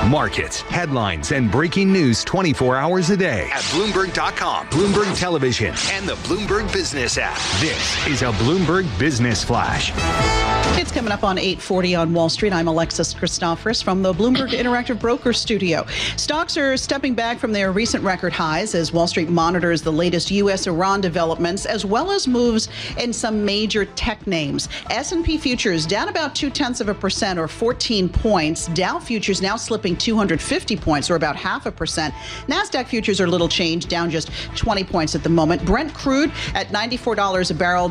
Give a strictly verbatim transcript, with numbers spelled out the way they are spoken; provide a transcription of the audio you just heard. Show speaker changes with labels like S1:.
S1: Markets, headlines, and breaking news twenty-four hours a day at Bloomberg dot com, Bloomberg Television, and the Bloomberg Business app. This is a Bloomberg Business Flash.
S2: It's coming up on eight forty on Wall Street. I'm Alexis Christoforous from the Bloomberg Interactive Broker Studio. Stocks are stepping back from their recent record highs as Wall Street monitors the latest U S Iran developments, as well as moves in some major tech names. S and P futures down about two-tenths of a percent or fourteen points. Dow futures now slipping two hundred fifty points or about half a percent. NASDAQ futures are little change, down just twenty points at the moment. Brent crude at ninety-four dollars a barrel.